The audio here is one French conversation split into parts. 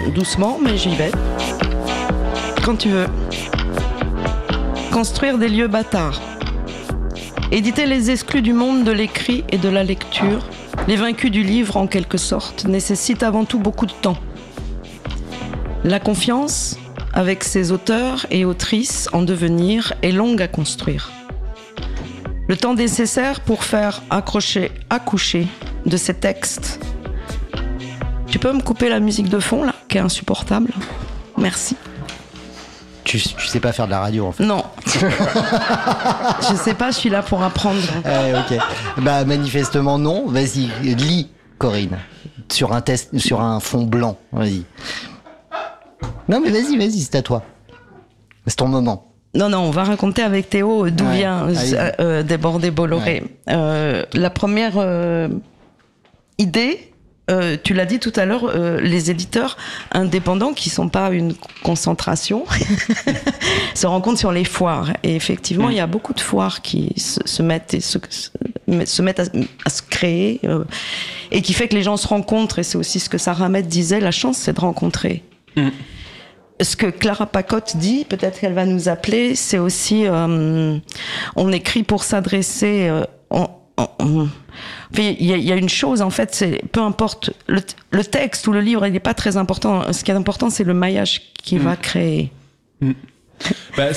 doucement, mais j'y vais. Quand tu veux. Construire des lieux bâtards. Éditer les exclus du monde de l'écrit et de la lecture, les vaincus du livre en quelque sorte, nécessite avant tout beaucoup de temps. La confiance, avec ses auteurs et autrices en devenir, est longue à construire. Le temps nécessaire pour faire accoucher de ces textes. Tu peux me couper la musique de fond, là, qui est insupportable ? Merci. Tu sais pas faire de la radio, en fait. Non. Je sais pas, je suis là pour apprendre. Ok. Bah, manifestement, non. Vas-y, lis, Corinne. Sur un fond blanc. Vas-y. Non, mais vas-y, c'est à toi. C'est ton moment. Non, on va raconter avec Théo d'où vient Débordé Bolloré. Ouais. La première idée, tu l'as dit tout à l'heure, les éditeurs indépendants qui sont pas une concentration se rencontrent sur les foires. Et effectivement, il y a beaucoup de foires qui se mettent à se créer et qui fait que les gens se rencontrent. Et c'est aussi ce que Sarah Ahmed disait, la chance, c'est de rencontrer. Ce que Clara Pacotte dit, peut-être qu'elle va nous appeler, c'est aussi on écrit pour s'adresser. Il y a une chose, en fait, c'est peu importe le texte ou le livre, il n'est pas très important. Ce qui est important, c'est le maillage qu'il va créer. Bah,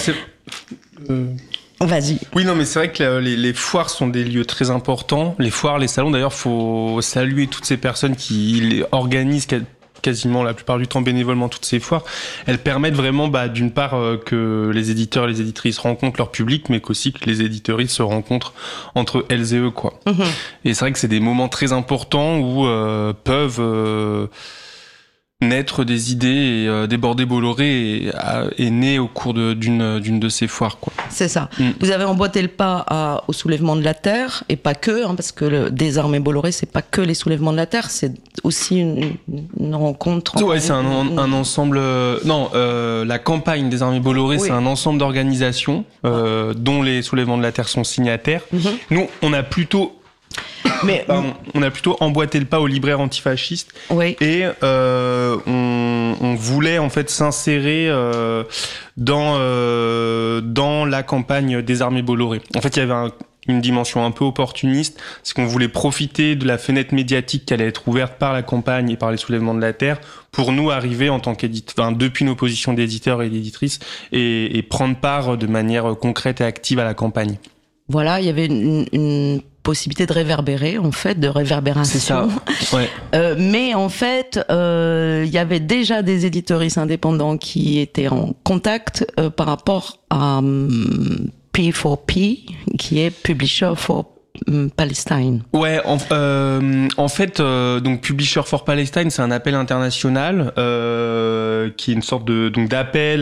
Vas-y. Oui, non, mais c'est vrai que les foires sont des lieux très importants. Les foires, les salons, d'ailleurs, faut saluer toutes ces personnes qui organisent quasiment la plupart du temps bénévolement toutes ces foires. Elles permettent vraiment, d'une part, que les éditeurs et les éditrices rencontrent leur public, mais qu'aussi que les éditeuristes se rencontrent entre elles et eux, quoi. Et c'est vrai que c'est des moments très importants où peuvent naître des idées, et Débordé Bolloré est né au cours d'une de ces foires, quoi. C'est ça. Vous avez emboîté le pas au soulèvement de la Terre, et pas que, parce que le Désarmé Bolloré, c'est pas que les soulèvements de la Terre, c'est aussi une rencontre. Ouais, c'est un ensemble. La campagne Désarmé Bolloré, c'est un ensemble d'organisations dont les soulèvements de la Terre sont signataires. Nous, on a plutôt emboîté le pas aux libraires antifascistes et on voulait en fait s'insérer dans la campagne Désarmé Bolloré. En fait, il y avait une dimension un peu opportuniste, c'est qu'on voulait profiter de la fenêtre médiatique qui allait être ouverte par la campagne et par les soulèvements de la Terre pour nous arriver en tant qu'éditeurs, depuis nos positions d'éditeurs et d'éditrices et prendre part de manière concrète et active à la campagne. Voilà, il y avait une possibilité de réverbérer, en fait, de réverbération. C'est ça, ouais. Mais en fait, il y avait déjà des éditeuristes indépendants qui étaient en contact par rapport à P4P, qui est Publisher for Palestine. Ouais, en fait, donc Publisher for Palestine, c'est un appel international qui est une sorte d'appel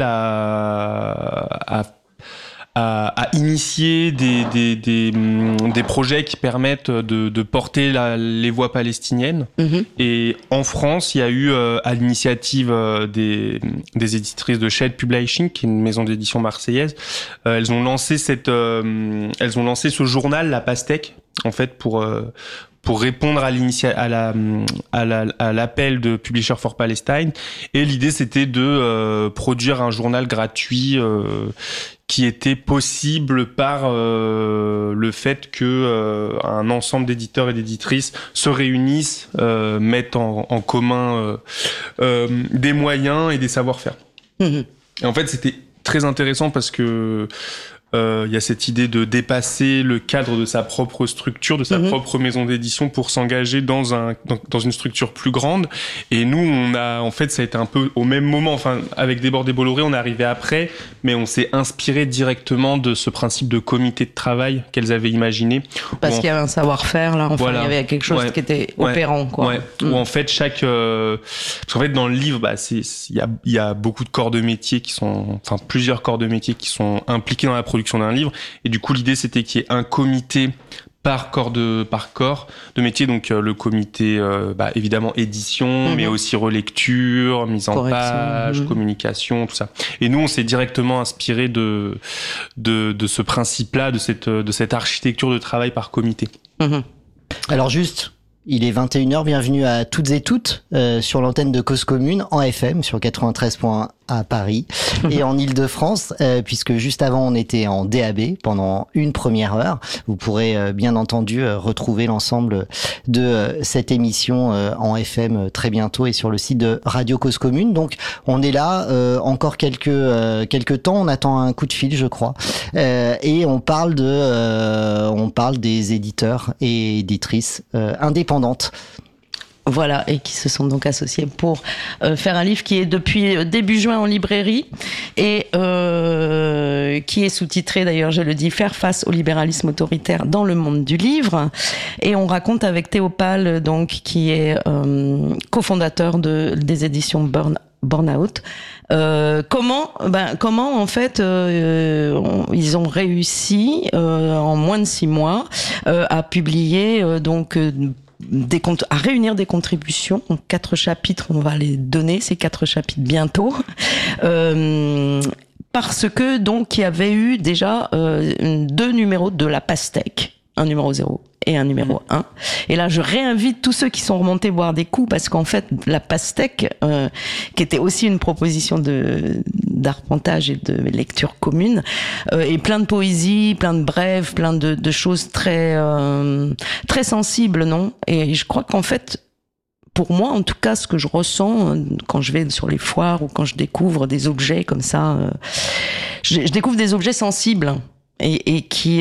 à initier des projets qui permettent de porter les voix palestiniennes. Et en France, il y a eu, à l'initiative des éditrices de Shade Publishing, qui est une maison d'édition marseillaise, elles ont lancé ce journal, La Pastèque, en fait, pour répondre à l'appel de Publisher for Palestine. Et l'idée, c'était de produire un journal gratuit qui était possible par le fait que un ensemble d'éditeurs et d'éditrices se réunissent, mettent en commun des moyens et des savoir-faire. Et en fait, c'était très intéressant parce que il y a cette idée de dépasser le cadre de sa propre structure, de sa propre maison d'édition pour s'engager dans une structure plus grande. Et nous, en fait, ça a été un peu au même moment. Enfin, avec Débordé Bolloré, on est arrivé après, mais on s'est inspiré directement de ce principe de comité de travail qu'elles avaient imaginé. Parce qu'il y avait un savoir-faire, là. Enfin, il y avait quelque chose qui était opérant, quoi. Où en fait, parce qu'en fait, dans le livre, il y a beaucoup de corps de métier plusieurs corps de métier qui sont impliqués dans la production d'un livre, et du coup l'idée c'était qu'il y ait un comité par corps de métier, donc le comité évidemment édition, mais aussi relecture, mise en page, communication, tout ça. Et nous on s'est directement inspiré de ce principe-là, de cette architecture de travail par comité. Alors juste Il est 21h, bienvenue à toutes et toutes sur l'antenne de Cause Commune en FM sur 93.1 à Paris et en Île-de-France, puisque juste avant on était en DAB pendant une première heure. Vous pourrez bien entendu retrouver l'ensemble de cette émission en FM très bientôt et sur le site de Radio Cause Commune. Donc on est là encore quelques temps, on attend un coup de fil je crois, et on parle des éditeurs et éditrices indépendantes. Voilà, et qui se sont donc associés pour faire un livre qui est depuis début juin en librairie et qui est sous-titré, d'ailleurs, je le dis, Faire face au libéralisme autoritaire dans le monde du livre. Et on raconte avec Théo Pal, donc, qui est cofondateur des éditions Burnout, comment en fait ils ont réussi en moins de 6 mois à publier à réunir des contributions. Donc 4 chapitres, on va les donner, ces 4 chapitres bientôt. Parce que donc il y avait eu déjà 2 numéros de La Pastèque, un numéro 0 et un numéro 1. Et là, je réinvite tous ceux qui sont remontés boire des coups, parce qu'en fait, La Pastèque, qui était aussi une proposition d'arpentage et de lecture commune, et plein de poésie, plein de brèves, plein de choses très très sensibles, non? Et je crois qu'en fait, pour moi, en tout cas, ce que je ressens quand je vais sur les foires ou quand je découvre des objets comme ça, je découvre des objets sensibles et qui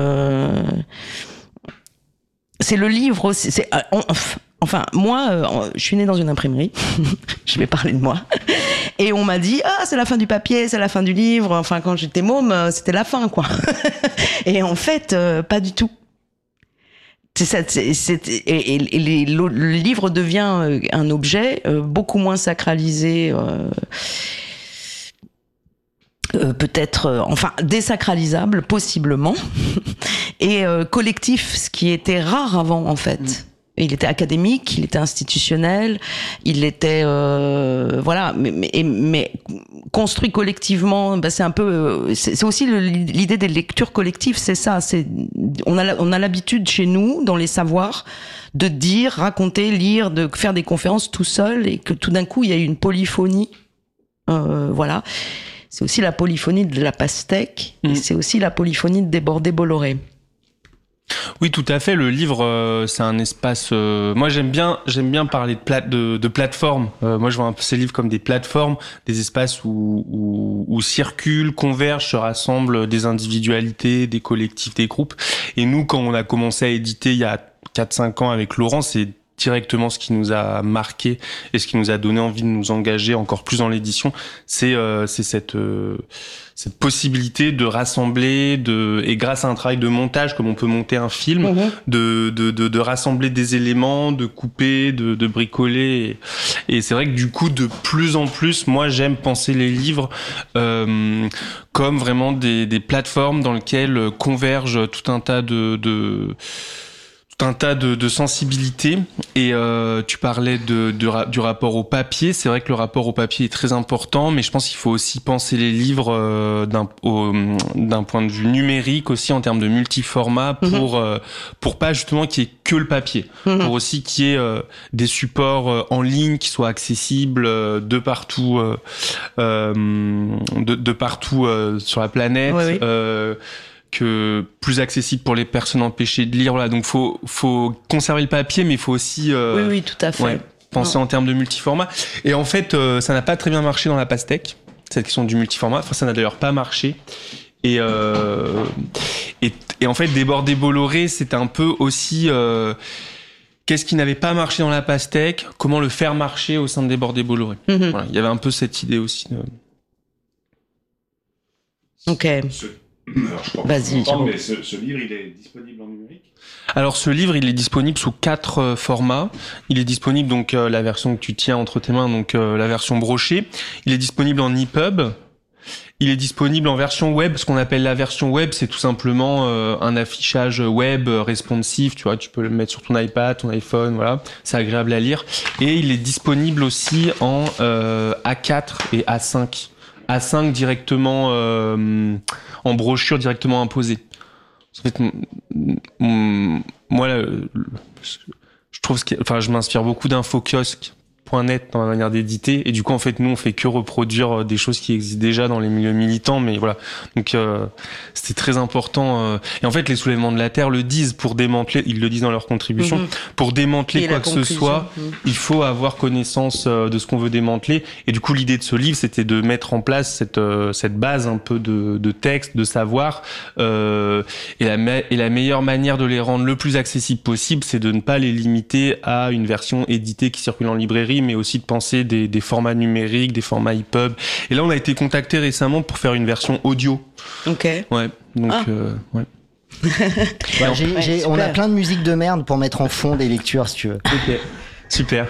c'est le livre aussi. Enfin, moi, je suis née dans une imprimerie. Je vais parler de moi. Et on m'a dit, c'est la fin du papier, c'est la fin du livre. Enfin, quand j'étais môme, c'était la fin, quoi. Et en fait, pas du tout. Le livre devient un objet beaucoup moins sacralisé, peut-être, désacralisable, possiblement, et collectif, ce qui était rare avant, en fait. Il était académique, il était institutionnel, il était mais construit collectivement. C'est un peu, c'est aussi l'idée des lectures collectives, c'est ça. On a l'habitude chez nous, dans les savoirs, de dire, raconter, lire, de faire des conférences tout seul, et que tout d'un coup il y a une polyphonie. Voilà. C'est aussi la polyphonie de La Pastèque, et c'est aussi la polyphonie de Débordé-Bolloré. Oui, tout à fait. Le livre, c'est un espace. Moi, j'aime bien parler de plateformes. Moi, je vois un peu ces livres comme des plateformes, des espaces où circulent, convergent, se rassemblent des individualités, des collectifs, des groupes. Et nous, quand on a commencé à éditer il y a 4-5 ans avec Laurent, c'est directement ce qui nous a marqué et ce qui nous a donné envie de nous engager encore plus dans l'édition, c'est cette possibilité de rassembler, et grâce à un travail de montage, comme on peut monter un film, de rassembler des éléments, de couper, de bricoler. Et c'est vrai que du coup, de plus en plus, moi, j'aime penser les livres comme vraiment des plateformes dans lesquelles convergent tout un tas de sensibilités. Et tu parlais du rapport au papier. C'est vrai que le rapport au papier est très important, mais je pense qu'il faut aussi penser les livres d'un point de vue numérique aussi, en termes de multiformat, pour pas justement qu'il y ait que le papier, pour aussi qu'il y ait des supports en ligne qui soient accessibles de partout sur la planète. Que plus accessible pour les personnes empêchées de lire. Voilà, donc faut conserver le papier, mais il faut aussi oui, tout à fait. Penser en termes de multiformat. Et en fait, ça n'a pas très bien marché dans La Pastèque, cette question du multiformat. Enfin, ça n'a d'ailleurs pas marché. Et en fait, Débordé-Bolloré, c'était un peu aussi qu'est-ce qui n'avait pas marché dans La Pastèque, comment le faire marcher au sein de Débordé-Bolloré. Voilà, il y avait un peu cette idée aussi. Ok. Alors, je crois Vas-y. Mais ce livre, il est disponible en numérique ? Alors, ce livre, il est disponible sous 4 formats. Il est disponible, donc, la version que tu tiens entre tes mains, donc, la version brochée. Il est disponible en EPUB. Il est disponible en version web. Ce qu'on appelle la version web, c'est tout simplement un affichage web responsive. Tu vois, tu peux le mettre sur ton iPad, ton iPhone, voilà. C'est agréable à lire. Et il est disponible aussi en A4 et A5. A5 directement en brochure directement imposée. En fait, moi, je je m'inspire beaucoup d'Infokiosque.net dans ma manière d'éditer, et du coup en fait nous on fait que reproduire des choses qui existent déjà dans les milieux militants, mais voilà, donc c'était très important, et en fait les soulèvements de la terre le disent, pour démanteler, ils le disent dans leur contribution, pour démanteler quoi que ce soit, il faut avoir connaissance de ce qu'on veut démanteler, et du coup l'idée de ce livre c'était de mettre en place cette base un peu de texte, de savoir, et la meilleure manière de les rendre le plus accessibles possible, c'est de ne pas les limiter à une version éditée qui circule en librairie, mais aussi de penser des formats numériques, des formats EPUB. Et là, on a été contacté récemment pour faire une version audio. Ok. Ouais. Donc, ouais. On a plein de musique de merde pour mettre en fond des lectures, si tu veux. Ok. Super.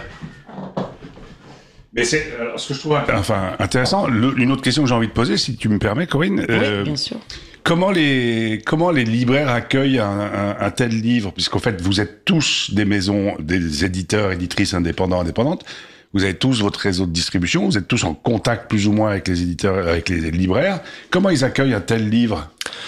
Mais c'est alors, ce que je trouve intéressant. Une autre question que j'ai envie de poser, si tu me permets, Corinne. Oui, bien sûr. Comment les libraires accueillent un tel livre, puisqu'en fait vous êtes tous des éditeurs, éditrices indépendantes, vous avez tous votre réseau de distribution, vous êtes tous en contact plus ou moins avec les éditeurs, avec les libraires. Comment ils accueillent un tel livre ?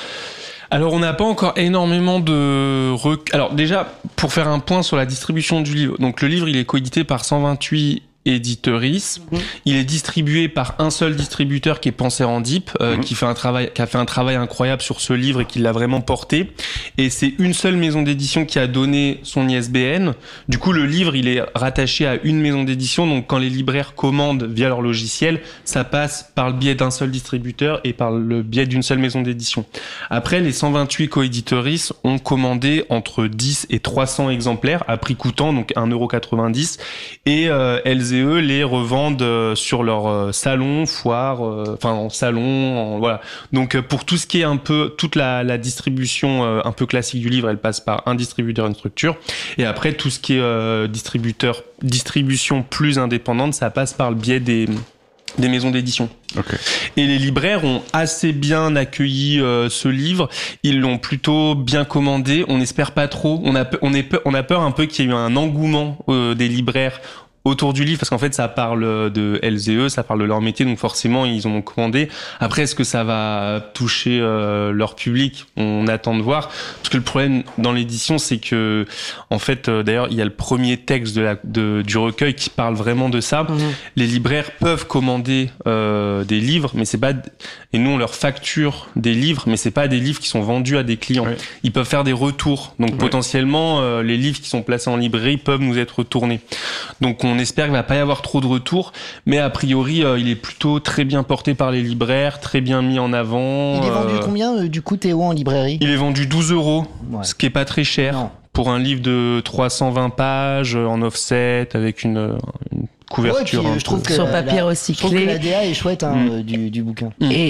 Alors, on n'a pas encore énormément de... Alors déjà, pour faire un point sur la distribution du livre, donc le livre il est coédité par 128 éditeuristes. Il est distribué par un seul distributeur qui est Pensérendip, qui a fait un travail incroyable sur ce livre et qui l'a vraiment porté. Et c'est une seule maison d'édition qui a donné son ISBN. Du coup, le livre, il est rattaché à une maison d'édition. Donc, quand les libraires commandent via leur logiciel, ça passe par le biais d'un seul distributeur et par le biais d'une seule maison d'édition. Après, les 128 coéditeuristes ont commandé entre 10 et 300 exemplaires à prix coûtant, donc 1,90 €. Et elles et eux les revendent sur leur salon, foire, en salon, voilà. Donc pour tout ce qui est un peu toute la distribution un peu classique du livre, elle passe par un distributeur, une structure. Et après tout ce qui est distribution plus indépendante, ça passe par le biais des maisons d'édition. Okay. Et les libraires ont assez bien accueilli ce livre. Ils l'ont plutôt bien commandé. On n'espère pas trop. On a peur un peu qu'il y ait eu un engouement des libraires autour du livre, parce qu'en fait ça parle de elles et eux, ça parle de leur métier, donc forcément ils ont commandé. Après, est-ce que ça va toucher leur public ? On attend de voir, parce que le problème dans l'édition, c'est que en fait d'ailleurs il y a le premier texte du recueil qui parle vraiment de ça. Les libraires peuvent commander des livres, mais c'est pas, et nous on leur facture des livres, mais c'est pas des livres qui sont vendus à des clients. Ouais. Ils peuvent faire des retours, donc potentiellement les livres qui sont placés en librairie peuvent nous être retournés. Donc on espère qu'il va pas y avoir trop de retours, mais a priori il est plutôt très bien porté par les libraires, très bien mis en avant. Il est vendu combien du coup, Théo, en librairie ? Il est vendu 12 €, ce qui est pas très cher. Non. Pour un livre de 320 pages en offset avec une couverture. Ouais, je trouve que sur papier recyclé. Je trouve que la DA est chouette du bouquin.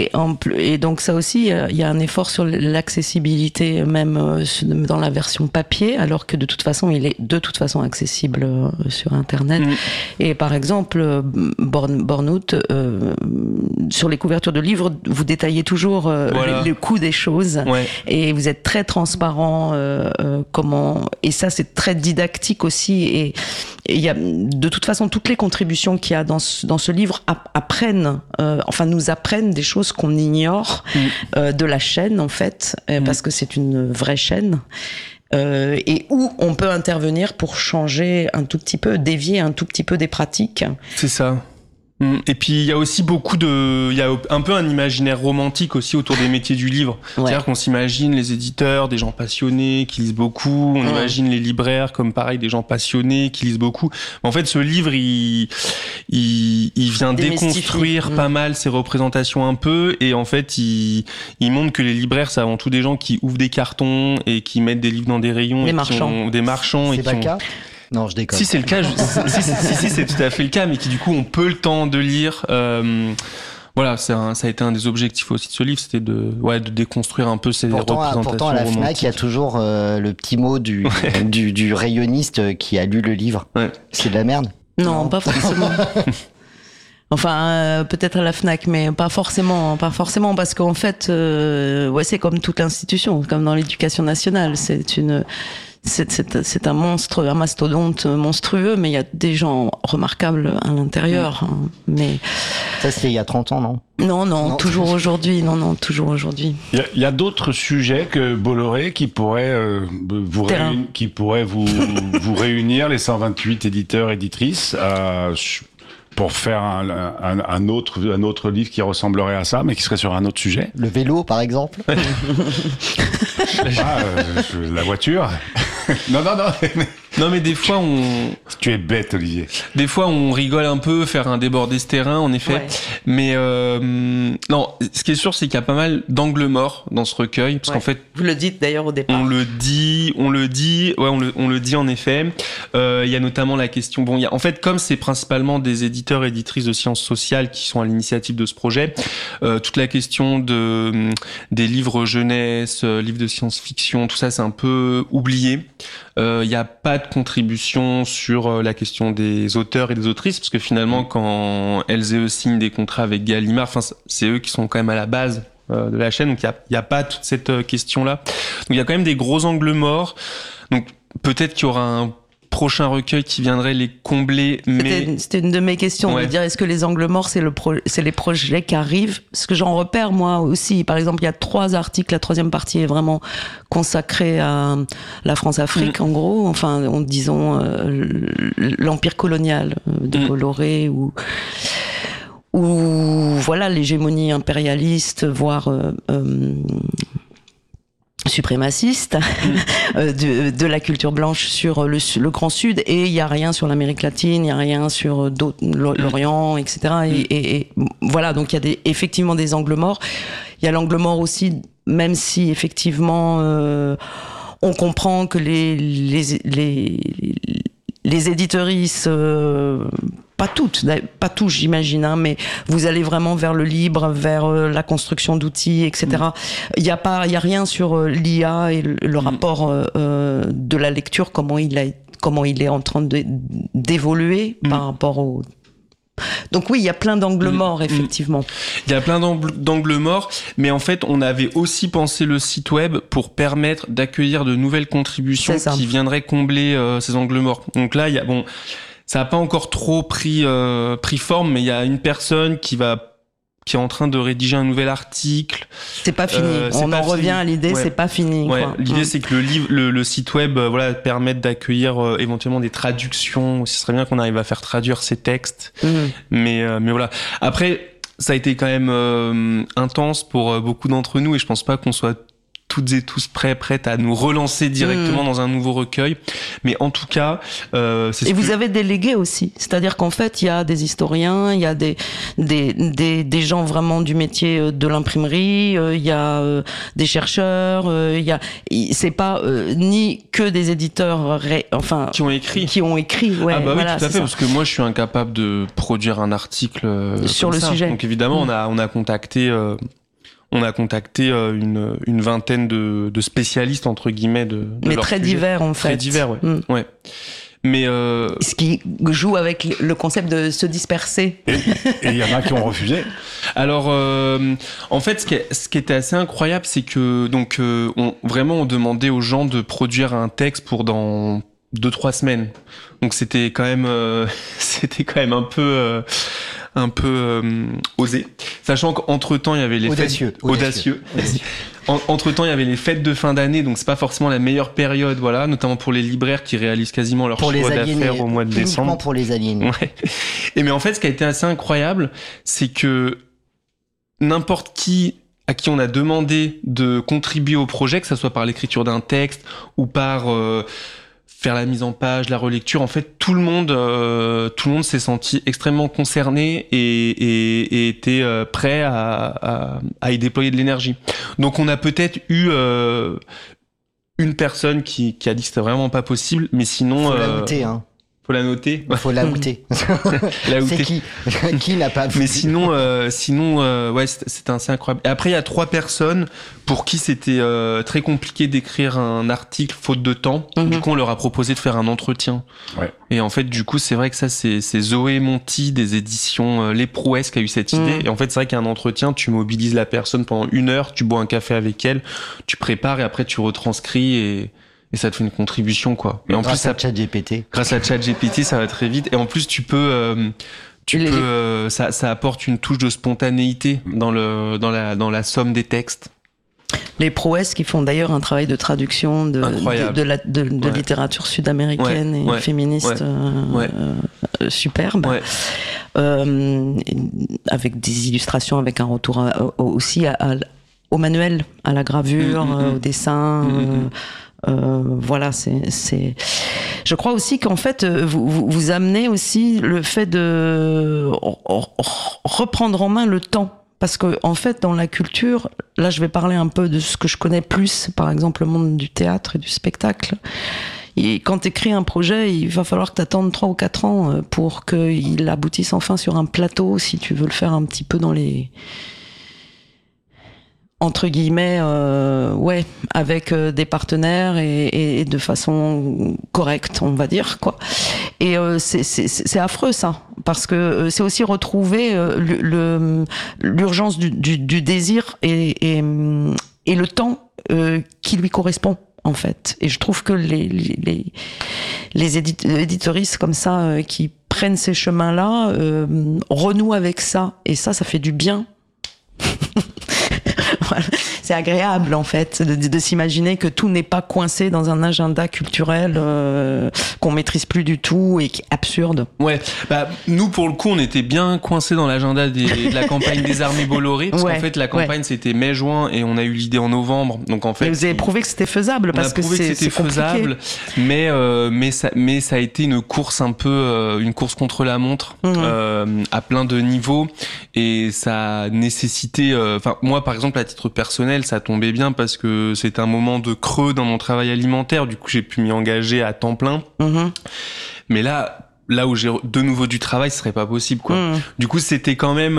Et donc ça aussi, il y a un effort sur l'accessibilité même dans la version papier, alors que de toute façon, il est de toute façon accessible sur Internet. Et par exemple, Bornout, sur les couvertures de livres, vous détaillez toujours le coût des choses, et vous êtes très transparent. Et ça, c'est très didactique aussi. Et il y a de toute façon toutes les contributions qu'il y a dans ce livre nous apprennent des choses qu'on ignore de la chaîne en fait, parce que c'est une vraie chaîne. Et où on peut intervenir pour changer un tout petit peu, dévier un tout petit peu des pratiques. C'est ça. Et puis il y a aussi il y a un peu un imaginaire romantique aussi autour des métiers du livre. C'est-à-dire qu'on s'imagine les éditeurs, des gens passionnés qui lisent beaucoup. On imagine les libraires comme pareil, des gens passionnés qui lisent beaucoup. Mais en fait, ce livre, il vient déconstruire pas mal ces représentations un peu. Et en fait, il montre que les libraires, c'est avant tout des gens qui ouvrent des cartons et qui mettent des livres dans des rayons. Des marchands. C'est pas le cas ? Non, je déconne. Si, c'est le cas. Si, c'est tout à fait le cas, mais qui du coup ont peu le temps de lire. Voilà, ça a été un des objectifs aussi de ce livre, c'était de déconstruire un peu ces représentations. Pourtant, à la Fnac, il y a toujours le petit mot du rayonniste qui a lu le livre. Ouais. C'est de la merde ? Non, pas forcément. Enfin, peut-être à la Fnac, mais pas forcément, parce qu'en fait, c'est comme toute institution, comme dans l'éducation nationale, c'est un monstre, un mastodonte monstrueux, mais il y a des gens remarquables à l'intérieur. Hein. Mais ça, c'était il y a 30 ans, non? Non, toujours aujourd'hui. Non, toujours aujourd'hui. Il y a d'autres sujets que Bolloré qui pourraient vous réunir, les 128 éditeurs, éditrices, pour faire un autre livre qui ressemblerait à ça, mais qui serait sur un autre sujet. Le vélo, par exemple. La voiture. Non. Non, mais des fois, Tu es bête, Olivier. Des fois, on rigole un peu, faire un débordé ce terrain, en effet. Ouais. Mais non, ce qui est sûr, c'est qu'il y a pas mal d'angles morts dans ce recueil, parce qu'en fait, vous le dites d'ailleurs au départ. on le dit en effet. Il y a notamment la question. Bon, en fait, comme c'est principalement des éditeurs et éditrices de sciences sociales qui sont à l'initiative de ce projet, toute la question des livres jeunesse, livres de science-fiction, tout ça, c'est un peu oublié. Il n'y a pas de contribution sur la question des auteurs et des autrices, parce que finalement, quand elles et eux signent des contrats avec Gallimard, c'est eux qui sont quand même à la base de la chaîne, donc il y a pas toute cette question-là. Donc il y a quand même des gros angles morts. Donc peut-être qu'il y aura un prochain recueil qui viendrait les combler, mais C'était une de mes questions, de dire est-ce que les angles morts, c'est les projets qui arrivent? Parce que j'en repère moi aussi. Par exemple, il y a 3 articles, la 3e partie est vraiment consacrée à la France-Afrique, en gros, enfin, disons l'empire colonial de Bolloré ou voilà l'hégémonie impérialiste, voire suprémaciste de la culture blanche sur le Grand Sud, et il y a rien sur l'Amérique latine, il y a rien sur l'Orient, etc. Et voilà, donc il y a effectivement des angles morts. Il y a l'angle mort aussi, même si effectivement on comprend que les éditeuristes, pas tous, j'imagine, hein, mais vous allez vraiment vers le libre, vers la construction d'outils, etc. Il y a rien sur l'IA et le rapport de la lecture, comment il est en train d'évoluer par rapport au. Donc oui, il y a plein d'angles morts, effectivement. Il y a plein d'angles morts, mais en fait, on avait aussi pensé le site web pour permettre d'accueillir de nouvelles contributions qui viendraient combler ces angles morts. Donc là, ça n'a pas encore trop pris forme, mais il y a une personne qui est en train de rédiger un nouvel article. C'est pas fini. On en revient à l'idée, c'est pas fini. Ouais. Quoi. L'idée, c'est que le site web, permette d'accueillir éventuellement des traductions. Ce serait bien qu'on arrive à faire traduire ces textes. Mais voilà. Après, ça a été quand même intense pour beaucoup d'entre nous, et je pense pas qu'on soit toutes et tous prêtes à nous relancer directement dans un nouveau recueil. Mais en tout cas, et vous avez délégué aussi. C'est-à-dire qu'en fait, il y a des historiens, il y a des gens vraiment du métier de l'imprimerie, il y a des chercheurs, c'est pas ni que des éditeurs, qui ont écrit. Ouais, ah bah voilà, oui, tout à fait, parce que moi, je suis incapable de produire un article sur le sujet. Donc évidemment, on a contacté une vingtaine de spécialistes, entre guillemets, mais très sujet. Divers, en fait. Très divers, ouais. Ouais. Mais ce qui joue avec le concept de se disperser. Et il y en a qui ont refusé. Alors, en fait, ce qui était assez incroyable, c'est que on demandait aux gens de produire un texte pour dans 2-3 semaines. Donc c'était quand même un peu osé, sachant qu'entre-temps il y avait les audacieux. Entre-temps il y avait les fêtes de fin d'année, donc c'est pas forcément la meilleure période, voilà, notamment pour les libraires qui réalisent quasiment leur chiffre d'affaires au mois de décembre. Pour les aliénés. Ouais. Mais en fait, ce qui a été assez incroyable, c'est que n'importe qui à qui on a demandé de contribuer au projet, que ça soit par l'écriture d'un texte ou par faire la mise en page, la relecture, en fait, tout le monde s'est senti extrêmement concerné et était prêt à y déployer de l'énergie. Donc, on a peut-être eu une personne qui a dit que c'était vraiment pas possible, mais sinon... Faut la noter, hein. Faut la noter. Faut la outer. C'est qui n'a pas. Mais sinon, ouais, c'était assez incroyable. Et après, il y a 3 personnes pour qui c'était très compliqué d'écrire un article faute de temps. Du coup, on leur a proposé de faire un entretien. Ouais. Et en fait, du coup, c'est vrai que ça, c'est Zoé Monti des éditions Les Prouesses qui a eu cette idée. Et en fait, c'est vrai qu'un entretien, tu mobilises la personne pendant 1 heure, tu bois un café avec elle, tu prépares et après tu retranscris et et ça te fait une contribution, quoi. Et en Grâce plus, à ChatGPT. grâce à ChatGPT, ça va très vite. Et en plus, ça apporte une touche de spontanéité dans la somme des textes. Les prouesses qui font d'ailleurs un travail de traduction de Ouais. littérature sud-américaine et féministe superbe. Ouais. Avec des illustrations, avec un retour aussi au manuel, à la gravure, au dessin. Voilà, c'est. Je crois aussi qu'en fait, vous amenez aussi le fait de reprendre en main le temps. Parce que, en fait, dans la culture, là, je vais parler un peu de ce que je connais plus, par exemple, le monde du théâtre et du spectacle. Et quand tu écris un projet, il va falloir que tu attendes 3 ou 4 ans pour qu'il aboutisse enfin sur un plateau, si tu veux le faire un petit peu dans les... entre guillemets, avec des partenaires et de façon correcte, on va dire, quoi. Et c'est affreux, ça, parce que c'est aussi retrouver l'urgence du désir et le temps qui lui correspond, en fait. Et je trouve que les éditeuristes comme ça, qui prennent ces chemins-là, renouent avec ça. Et ça fait du bien. Voilà. C'est agréable, en fait, de s'imaginer que tout n'est pas coincé dans un agenda culturel qu'on maîtrise plus du tout et qui est absurde. Ouais, nous, pour le coup, on était bien coincés dans l'agenda de la campagne des Armées Bolloré, parce qu'en fait, la campagne, c'était mai-juin, et on a eu l'idée en novembre. Donc, en fait, et vous avez prouvé que c'était faisable, parce que c'est faisable, mais ça a été une course un peu, une course contre la montre, à plein de niveaux, et ça a nécessité, moi, par exemple, à titre personnel, ça tombait bien parce que c'est un moment de creux dans mon travail alimentaire. Du coup, j'ai pu m'y engager à temps plein. Mais là où j'ai de nouveau du travail, ce serait pas possible, quoi. Du coup, c'était quand même...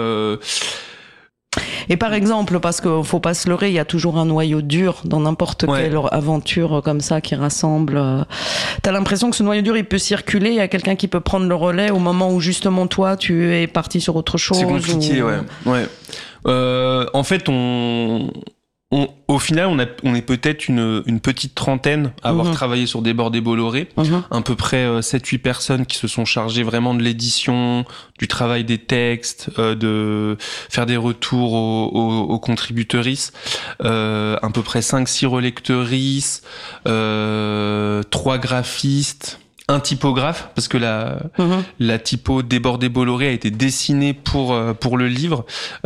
Et par exemple, parce qu'il faut pas se leurrer, il y a toujours un noyau dur dans n'importe quelle aventure comme ça qui rassemble. T'as l'impression que ce noyau dur, il peut circuler, il y a quelqu'un qui peut prendre le relais au moment où justement toi, tu es parti sur autre chose. C'est compliqué, ouais. En fait, au final, on est peut-être une petite trentaine à avoir travaillé sur des bordées Bolloré. À peu près 7-8 personnes qui se sont chargées vraiment de l'édition, du travail des textes, de faire des retours aux contributeuristes. À peu près 5-6 relecteuristes, 3 graphistes, un typographe, parce que la typo débordée Bolloré a été dessinée pour le livre.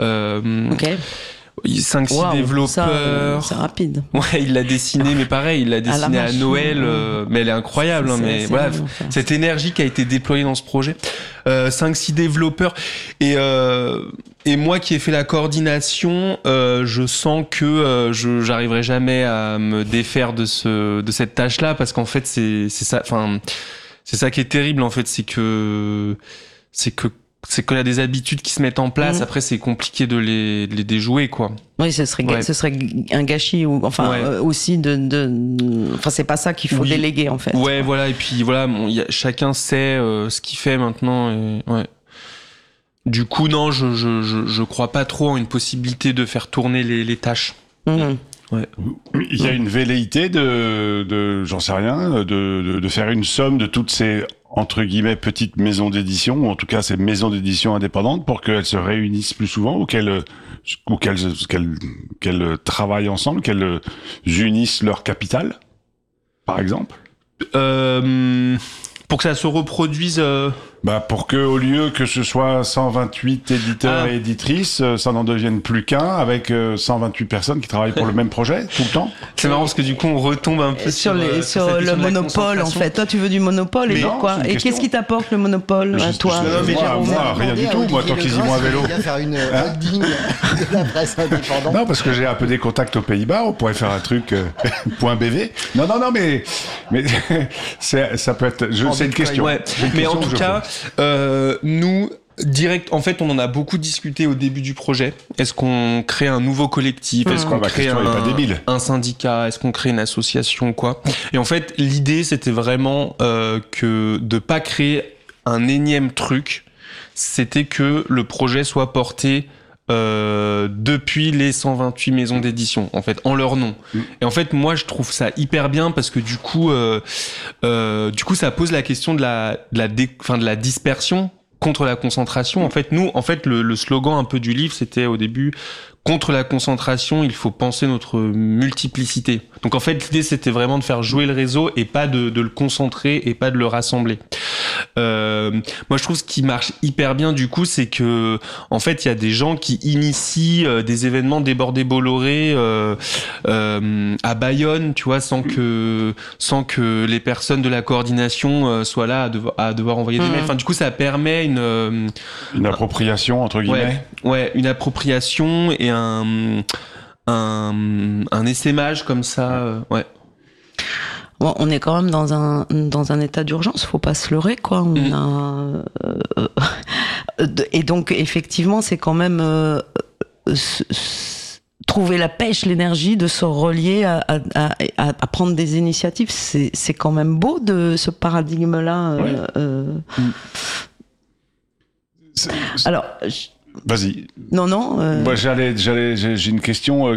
5-6 développeurs. C'est rapide. Ouais, il l'a dessiné, mais pareil, il l'a dessiné à Noël, mais elle est incroyable, mais voilà, cette énergie qui a été déployée dans ce projet. 5-6 développeurs, et moi qui ai fait la coordination, je sens que j'arriverai jamais à me défaire de cette tâche-là, parce qu'en fait, c'est ça qui est terrible, en fait, c'est que quand il y a des habitudes qui se mettent en place, après c'est compliqué de les déjouer, quoi. Oui, ce serait un gâchis, ou aussi enfin c'est pas ça qu'il faut déléguer, en fait. Ouais, voilà, et puis voilà, chacun sait ce qu'il fait maintenant, et du coup non, je crois pas trop en une possibilité de faire tourner les tâches. Ouais. Il y a une velléité j'en sais rien, de faire une somme de toutes ces entre guillemets petites maisons d'édition, ou en tout cas ces maisons d'édition indépendantes, pour qu'elles se réunissent plus souvent, ou qu'elles travaillent ensemble, qu'elles unissent leur capital, par exemple. Pour que ça se reproduise. Pour que, au lieu que ce soit 128 éditeurs et éditrices, ça n'en devienne plus qu'un, avec 128 personnes qui travaillent pour le même projet tout le temps. C'est marrant parce que du coup on retombe un peu sur le monopole, en fait. Toi tu veux du monopole, et quoi? Et qu'est-ce qui t'apporte le monopole, toi? Moi, rien du tout. Moi, tant qu'ils y vont à vélo. On vient faire une holding de la presse indépendante. Non, parce que j'ai un peu des contacts aux Pays-Bas. On pourrait faire un truc .bv. Non, mais ça peut être. C'est une question. Ouais. Mais en tout cas. Nous, en fait, on en a beaucoup discuté au début du projet. Est-ce qu'on crée un nouveau collectif? Est-ce qu'on crée un syndicat? Est-ce qu'on crée une association, quoi? Et en fait, l'idée, c'était vraiment que de pas créer un énième truc. C'était que le projet soit porté depuis les 128 maisons d'édition, en fait, en leur nom. Et en fait, moi, je trouve ça hyper bien parce que du coup, ça pose la question de la dispersion contre la concentration. En fait, le slogan un peu du livre, c'était au début: contre la concentration, il faut penser notre multiplicité. Donc en fait, l'idée, c'était vraiment de faire jouer le réseau et pas de le concentrer et pas de le rassembler. Moi, je trouve ce qui marche hyper bien, du coup, c'est que, en fait, il y a des gens qui initient des événements débordés Bolloré à Bayonne, tu vois, sans que les personnes de la coordination soient là à devoir envoyer des mails. Enfin, du coup, ça permet une appropriation, entre guillemets. Ouais, une appropriation et un essaimage comme ça, ouais. Bon, on est quand même dans un état d'urgence, faut pas se leurrer, quoi. Et donc effectivement, c'est quand même trouver la pêche, l'énergie de se relier à prendre des initiatives. C'est quand même beau de ce paradigme-là. Alors. Vas-y. Non. Moi, j'ai une question.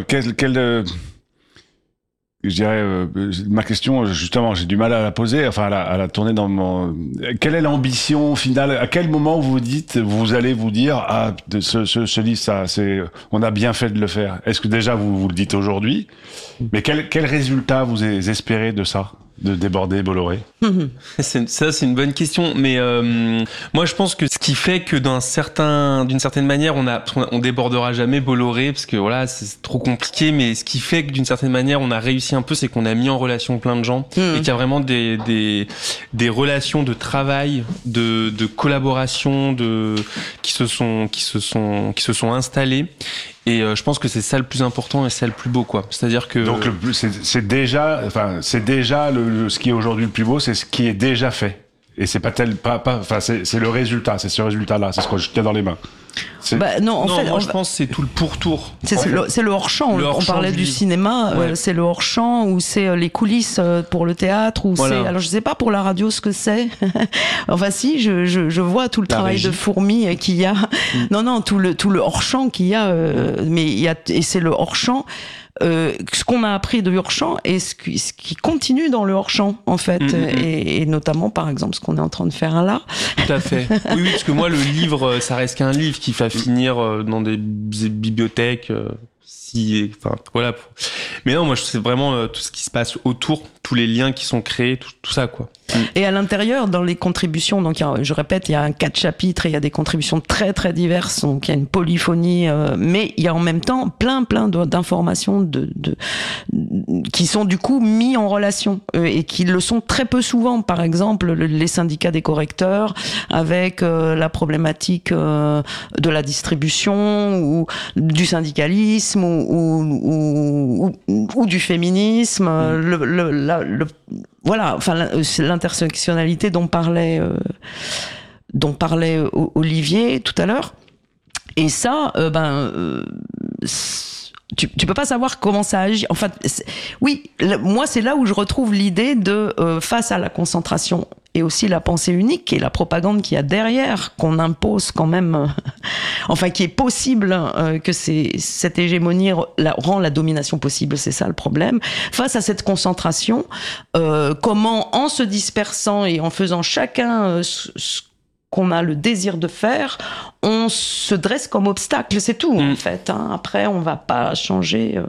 Je dirais, ma question, justement, j'ai du mal à la poser, enfin, à la tourner dans mon... Quelle est l'ambition finale? À quel moment vous allez vous dire, ah, ce livre, on a bien fait de le faire? Est-ce que déjà vous le dites aujourd'hui? Mais quel résultat vous espérez de ça? De déborder Bolloré? Ça, c'est une bonne question. Mais moi, je pense que ce qui fait que d'une certaine manière, on débordera jamais Bolloré, parce que voilà, c'est trop compliqué. Mais ce qui fait que d'une certaine manière, on a réussi un peu, c'est qu'on a mis en relation plein de gens et qu'il y a vraiment des relations de travail, de collaboration, qui se sont installées. Et je pense que c'est ça le plus important et c'est le plus beau, quoi. C'est-à-dire que donc c'est déjà ce qui est aujourd'hui le plus beau, c'est ce qui est déjà fait. Et c'est c'est le résultat, c'est ce résultat-là, c'est ce que je tiens dans les mains. Moi, je pense que c'est tout le pourtour. C'est le hors-champ. On parlait du cinéma, c'est le hors-champ, ou c'est les coulisses pour le théâtre, ou c'est... Alors, je sais pas pour la radio ce que c'est. Enfin, si, je vois tout le travail de fourmi qu'il y a. Non, tout le hors-champ qu'il y a. Et c'est le hors-champ. Ce qu'on a appris de hors-champ et ce qui continue dans le hors-champ, en fait. Et notamment, par exemple, ce qu'on est en train de faire là. Tout à fait. Oui, parce que moi, le livre, ça reste qu'un livre qui va finir dans des bibliothèques. Voilà. Mais non, moi, c'est vraiment tout ce qui se passe autour, tous les liens qui sont créés, tout ça, quoi. Et à l'intérieur, dans les contributions, donc je répète, il y a 4 chapitres et il y a des contributions très très diverses, donc il y a une polyphonie, mais il y a en même temps plein d'informations qui sont du coup mis en relation et qui le sont très peu souvent. Par exemple, les syndicats des correcteurs avec la problématique de la distribution ou du syndicalisme ou du féminisme, voilà, enfin l'intersectionnalité dont parlait Olivier tout à l'heure. Et ça, tu peux pas savoir comment ça agit. Enfin, moi c'est là où je retrouve l'idée de face à la concentration et aussi la pensée unique et la propagande qu'il y a derrière, qu'on impose quand même, enfin qui est possible, que cette hégémonie rend la domination possible, c'est ça le problème. Face à cette concentration, comment en se dispersant et en faisant chacun ce qu'on a le désir de faire, on se dresse comme obstacle, c'est tout en fait. Hein. Après, on va pas changer.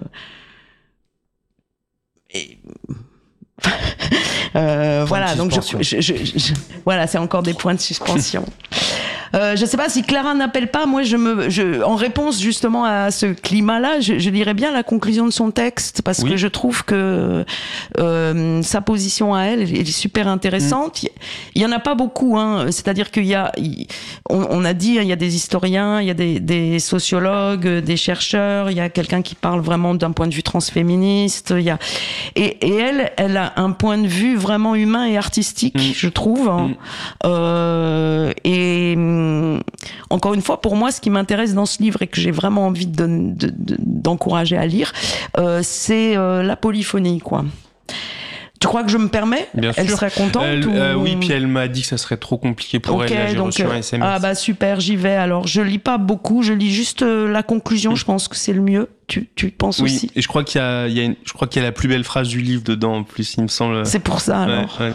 Voilà, donc voilà, c'est encore des points de suspension. Je sais pas si Clara n'appelle pas. Moi, en réponse justement à ce climat-là, je lirais bien la conclusion de son texte parce que je trouve que sa position à elle est super intéressante. Il y en a pas beaucoup, hein. C'est-à-dire on a dit, il y a des historiens, il y a des sociologues, des chercheurs, il y a quelqu'un qui parle vraiment d'un point de vue transféministe. Et elle a un point de vue vraiment humain et artistique, je trouve. Et encore une fois, pour moi, ce qui m'intéresse dans ce livre et que j'ai vraiment envie d'encourager à lire, c'est la polyphonie, quoi. Tu crois que je me permets ? Bien Elle sûr. serait contente Oui, puis elle m'a dit que ça serait trop compliqué pour elle. Là, j'ai reçu un SMS. Ah bah super, j'y vais. Alors, je lis pas beaucoup, je lis juste la conclusion. Je pense que c'est le mieux. Tu penses Oui, aussi ? et je crois qu'il y a je crois qu'il y a la plus belle phrase du livre dedans, en plus, il me semble. C'est pour ça, alors. Ouais.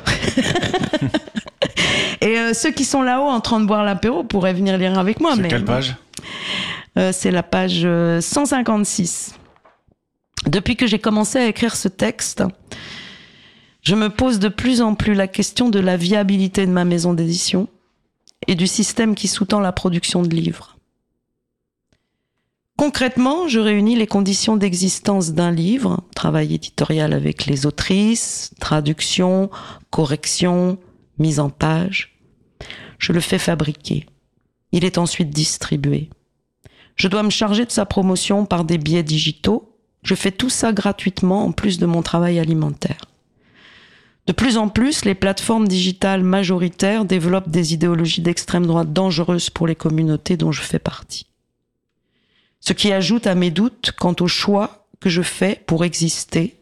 Et ceux qui sont là-haut en train de boire l'apéro pourraient venir lire avec moi. C'est quelle page ? C'est la page 156. Depuis que j'ai commencé à écrire ce texte, je me pose de plus en plus la question de la viabilité de ma maison d'édition et du système qui sous-tend la production de livres. Concrètement, je réunis les conditions d'existence d'un livre, travail éditorial avec les autrices, traduction, correction, mise en page. Je le fais fabriquer. Il est ensuite distribué. Je dois me charger de sa promotion par des biais digitaux. Je fais tout ça gratuitement en plus de mon travail alimentaire. De plus en plus, les plateformes digitales majoritaires développent des idéologies d'extrême droite dangereuses pour les communautés dont je fais partie. Ce qui ajoute à mes doutes quant au choix que je fais pour exister.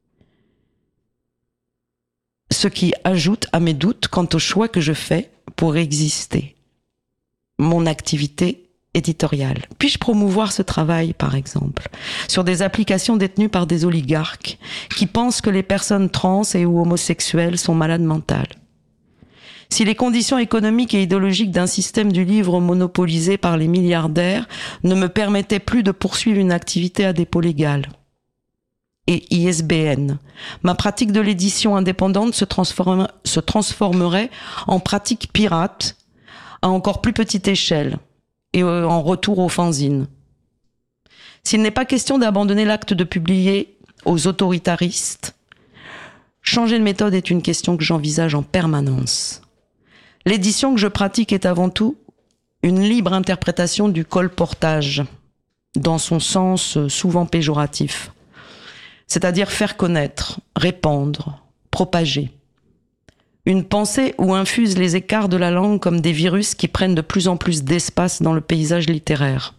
Mon activité éditoriale. Puis-je promouvoir ce travail, par exemple, sur des applications détenues par des oligarques qui pensent que les personnes trans et ou homosexuelles sont malades mentales? Si les conditions économiques et idéologiques d'un système du livre monopolisé par les milliardaires ne me permettaient plus de poursuivre une activité à dépôt légal et ISBN, ma pratique de l'édition indépendante se transformerait en pratique pirate à encore plus petite échelle et en retour aux fanzines. S'il n'est pas question d'abandonner l'acte de publier aux autoritaristes, changer de méthode est une question que j'envisage en permanence. L'édition que je pratique est avant tout une libre interprétation du colportage, dans son sens souvent péjoratif, c'est-à-dire faire connaître, répandre, propager. Une pensée où infusent les écarts de la langue comme des virus qui prennent de plus en plus d'espace dans le paysage littéraire.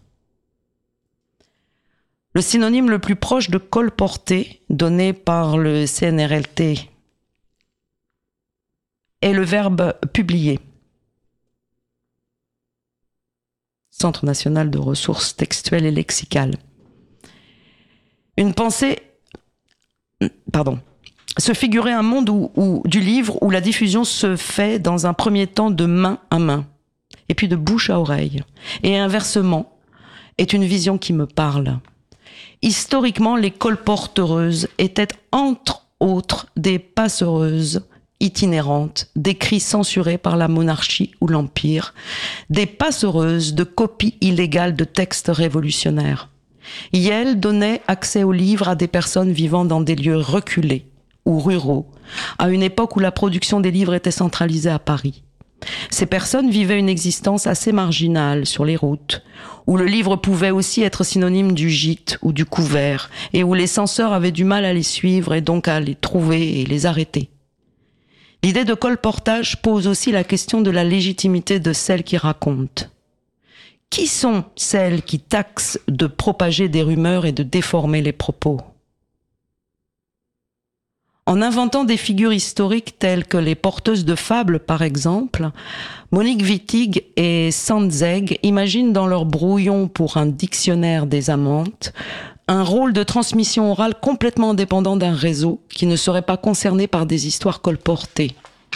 Le synonyme le plus proche de colporter, donné par le CNRLT, est le verbe publier. Centre national de ressources textuelles et lexicales. Une pensée... se figurer un monde du livre où la diffusion se fait dans un premier temps de main à main, et puis de bouche à oreille, et inversement, est une vision qui me parle. Historiquement, les colporteuses étaient entre autres des passeuses itinérantes, d'écrits censurés par la monarchie ou l'Empire, des passeuses de copies illégales de textes révolutionnaires. Yale donnait accès aux livres à des personnes vivant dans des lieux reculés ou ruraux, à une époque où la production des livres était centralisée à Paris. Ces personnes vivaient une existence assez marginale sur les routes, où le livre pouvait aussi être synonyme du gîte ou du couvert, et où les censeurs avaient du mal à les suivre et donc à les trouver et les arrêter. L'idée de colportage pose aussi la question de la légitimité de celles qui racontent. Qui sont celles qui taxent de propager des rumeurs et de déformer les propos ? En inventant des figures historiques telles que les porteuses de fables, par exemple, Monique Wittig et Sandzeg imaginent dans leur brouillon pour un dictionnaire des amantes un rôle de transmission orale complètement indépendant d'un réseau qui ne serait pas concerné par des histoires colportées.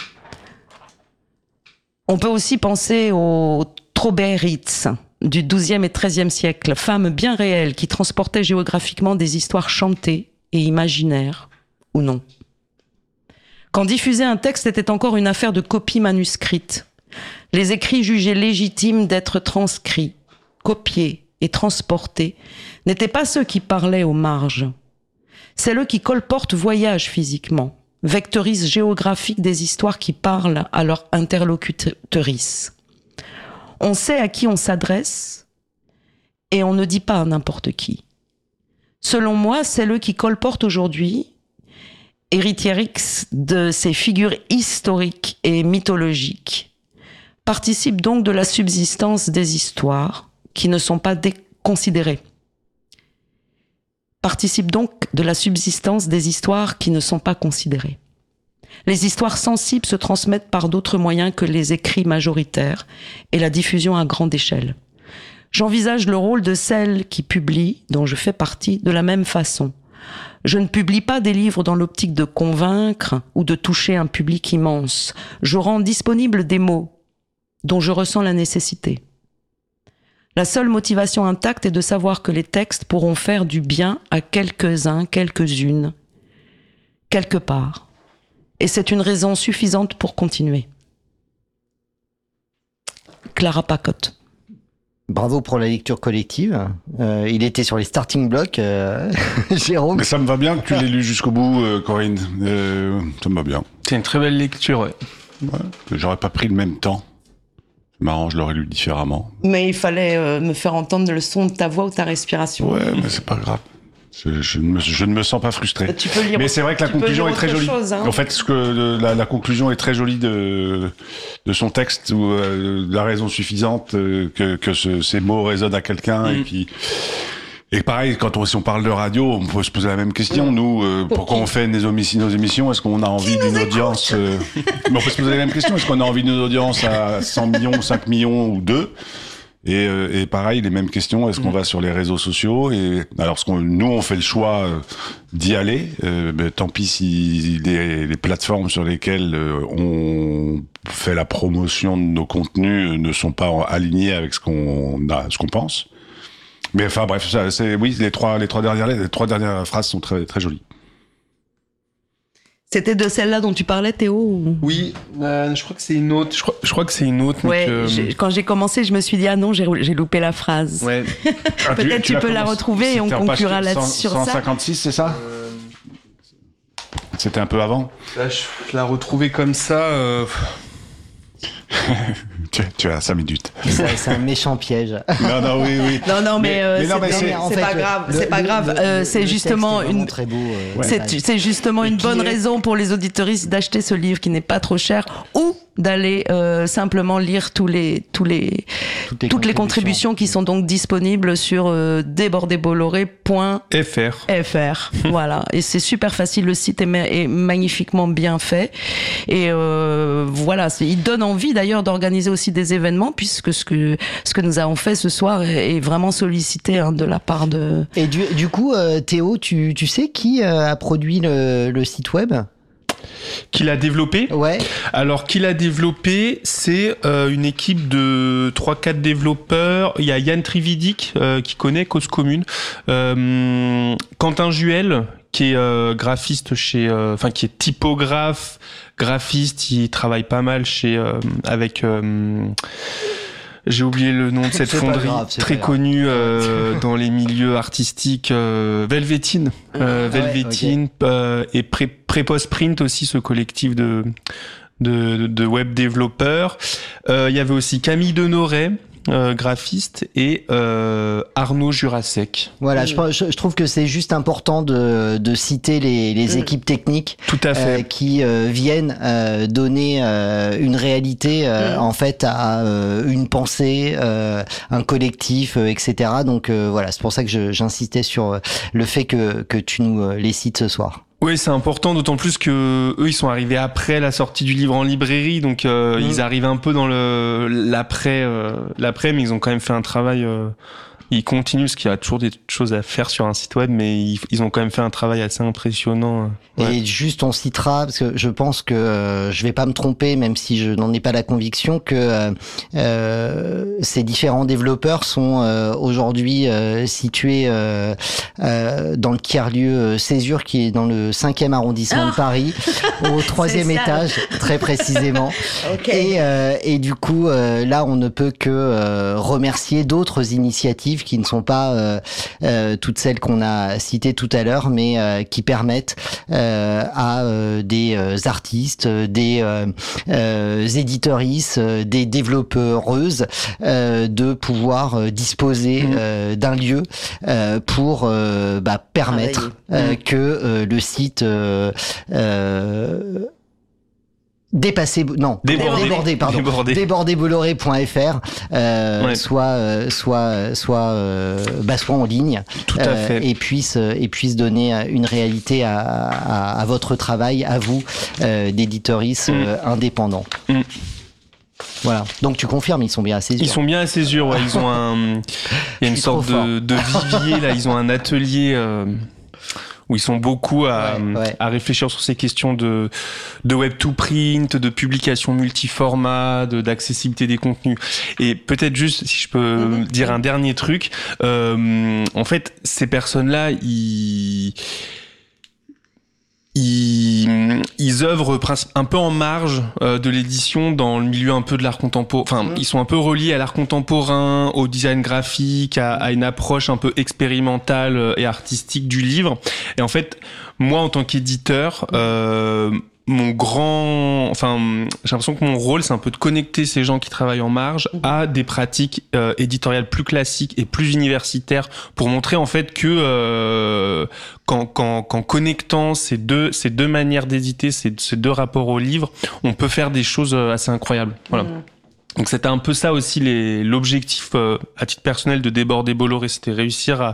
On peut aussi penser aux Trauberitz du XIIe et XIIIe siècle, femmes bien réelles qui transportaient géographiquement des histoires chantées et imaginaires, ou non. Quand diffuser un texte était encore une affaire de copie manuscrite, les écrits jugés légitimes d'être transcrits, copiés et transportés n'étaient pas ceux qui parlaient aux marges. C'est eux qui colportent voyagent physiquement, vectorisent géographiques des histoires qui parlent à leur interlocutrice. On sait à qui on s'adresse et on ne dit pas à n'importe qui. Selon moi, c'est eux qui colportent aujourd'hui, héritiérix de ces figures historiques et mythologiques, participent donc de la subsistance des histoires qui ne sont pas considérées. Participent donc de la subsistance des histoires qui ne sont pas considérées. Les histoires sensibles se transmettent par d'autres moyens que les écrits majoritaires et la diffusion à grande échelle. J'envisage le rôle de celles qui publient, dont je fais partie, de la même façon. Je ne publie pas des livres dans l'optique de convaincre ou de toucher un public immense. Je rends disponibles des mots dont je ressens la nécessité. La seule motivation intacte est de savoir que les textes pourront faire du bien à quelques-uns, quelques-unes, quelque part. Et c'est une raison suffisante pour continuer. Clara Pacotte. Bravo pour la lecture collective. Il était sur les starting blocks, Jérôme. Mais ça me va bien que tu l'aies lu jusqu'au bout, Corinne. Ça me va bien. C'est une très belle lecture, ouais. Ouais. J'aurais pas pris le même temps. C'est marrant, je l'aurais lu différemment. Mais il fallait me faire entendre le son de ta voix ou ta respiration. Ouais, mais c'est pas grave. Je ne me sens pas frustré. Tu peux lire. Mais c'est vrai que la conclusion est très jolie. Chose, hein. En fait, la conclusion est très jolie de son texte, où la raison suffisante que ces mots résonnent à quelqu'un, et pareil, si on parle de radio, on peut se poser la même question. Nous, pourquoi on fait nos émissions? Est-ce qu'on a envie d'une audience mais on peut se poser la même question. Est-ce qu'on a envie d'une audience à 100 millions, 5 millions ou 2? Et pareil, les mêmes questions. Est-ce qu'on va sur les réseaux sociaux? Et alors, nous, on fait le choix d'y aller. Tant pis si les plateformes sur lesquelles on fait la promotion de nos contenus ne sont pas alignées avec ce qu'on pense. Mais enfin bref, oui, les trois dernières phrases sont très très jolies. C'était de celle-là dont tu parlais, Théo ou... Oui, je crois que c'est une autre. Je crois que c'est une autre. Ouais, quand j'ai commencé, je me suis dit, ah non, j'ai loupé la phrase. Ouais. Peut-être tu peux la retrouver et on conclura sur ça. 156, c'est ça C'était un peu avant. Là, je la retrouvais comme ça. Tu as 5 minutes. C'est un méchant piège. Non, oui. Non, mais c'est pas grave. C'est pas grave. C'est justement une. Très beau, c'est justement une bonne raison pour les auditeuristes d'acheter ce livre qui n'est pas trop cher, ou d'aller simplement lire toutes les contributions qui sont donc disponibles sur débordébolloré.fr. Voilà, et c'est super facile, le site est magnifiquement bien fait, et voilà, il donne envie d'ailleurs d'organiser aussi des événements, puisque ce que nous avons fait ce soir est vraiment sollicité de la part de... Et du coup, Théo, tu sais qui a produit le site web ? Qui l'a développé? Ouais. Alors, qui l'a développé, c'est une équipe de 3-4 développeurs. Il y a Yann Trividic, qui connaît Cause Commune. Quentin Juel, qui est graphiste qui est typographe, graphiste. Il travaille pas mal avec... j'ai oublié le nom de cette fonderie très connue dans les milieux artistiques, Velvetine. Velvetine, okay. Et Prépost Print aussi, ce collectif de web développeurs. Il y avait aussi Camille Denoret, graphiste, et Arnaud Jurasek. Voilà, je trouve que c'est juste important de citer les équipes techniques. Tout à fait. Qui viennent donner une réalité en fait à une pensée, un collectif, etc. Donc voilà, c'est pour ça que j'insistais sur le fait que tu nous les cites ce soir. Oui, c'est important, d'autant plus que eux, ils sont arrivés après la sortie du livre en librairie, donc ils arrivent un peu dans l'après, mais ils ont quand même fait un travail. Ils continuent, parce qu'il y a toujours des choses à faire sur un site web, mais ils ont quand même fait un travail assez impressionnant. Ouais. Et juste, on citera, parce que je pense que je vais pas me tromper, même si je n'en ai pas la conviction, que ces différents développeurs sont aujourd'hui situés dans le tiers-lieu Césure, qui est dans le 5e arrondissement de Paris, au 3e étage, très précisément. Okay. Et du coup, là, on ne peut que remercier d'autres initiatives qui ne sont pas toutes celles qu'on a citées tout à l'heure, mais qui permettent à des artistes, des éditeuristes, des développeuses de pouvoir disposer d'un lieu pour permettre que le site Débordébolloré.fr, soit en ligne, tout à fait, et puisse donner une réalité à votre travail, à vous, d'éditeuristes indépendants. Voilà. Donc tu confirmes, ils sont bien à Césure. Ils sont bien à Césure, ouais. Ils ont il y a une sorte de vivier là. Ils ont un atelier où ils sont beaucoup à réfléchir sur ces questions de web to print, de publication multiformat, d'accessibilité des contenus. Et peut-être juste, si je peux dire un dernier truc, en fait, ces personnes-là, ils œuvrent un peu en marge de l'édition dans le milieu un peu de l'art contemporain. Enfin, ils sont un peu reliés à l'art contemporain, au design graphique, à une approche un peu expérimentale et artistique du livre. Et en fait, moi, en tant qu'éditeur, j'ai l'impression que mon rôle, c'est un peu de connecter ces gens qui travaillent en marge à des pratiques éditoriales plus classiques et plus universitaires pour montrer en fait que qu'en connectant ces deux manières d'éditer, ces deux rapports au livre, on peut faire des choses assez incroyables. Voilà. Donc c'était un peu ça aussi l'objectif à titre personnel de Déborder Bolloré, c'était réussir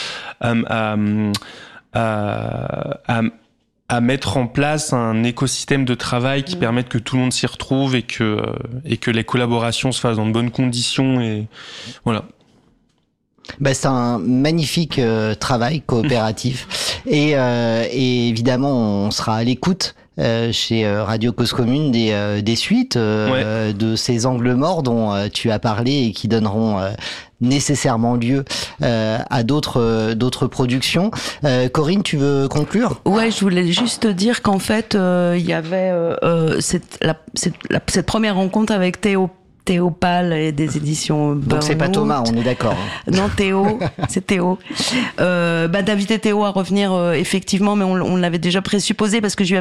à mettre en place un écosystème de travail qui permette que tout le monde s'y retrouve et que les collaborations se fassent dans de bonnes conditions, et voilà. C'est un magnifique travail coopératif et évidemment on sera à l'écoute chez Radio Cause Commune des suites de ces angles morts dont tu as parlé et qui donneront nécessairement lieu à d'autres productions. Corinne, tu veux conclure ? Ouais, je voulais juste dire qu'en fait, il y avait cette première rencontre avec Théo Pal et des éditions Burnout. Donc c'est pas Thomas, on est d'accord. Non, Théo, c'est Théo. D'inviter Théo à revenir, effectivement, mais on l'avait déjà présupposé parce que je lui